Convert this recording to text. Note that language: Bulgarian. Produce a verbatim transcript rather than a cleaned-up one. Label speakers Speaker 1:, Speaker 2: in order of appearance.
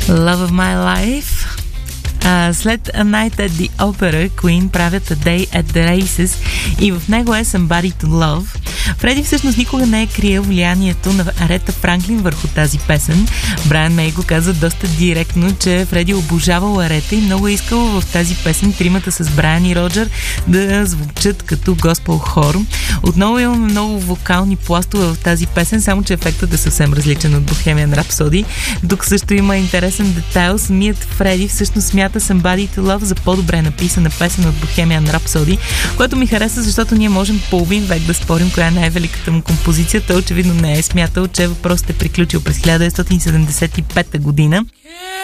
Speaker 1: Love of My Life. Uh, след A Night at the Opera, Queen правят A Day at the Races и в него е Somebody to Love. Фреди всъщност никога не е криел влиянието на Арета Франклин върху тази песен. Брайан Мей го каза доста директно, че Фреди обожавал Арета и много е искал в тази песен тримата с Брайан и Роджер да звучат като госпел хор. Отново имаме много вокални пластове в тази песен, само че ефектът е съвсем различен от Bohemian Rhapsody. Тук също има интересен детайл. Самият Фреди всъщност смята Somebody to Love за по-добре написана песен от Bohemian Rhapsody, което ми хареса, защото ние можем половин век да спорим коя е най-великата му композиция. Той очевидно не е смятал, че въпросът е приключил през хиляда деветстотин седемдесет и пета година.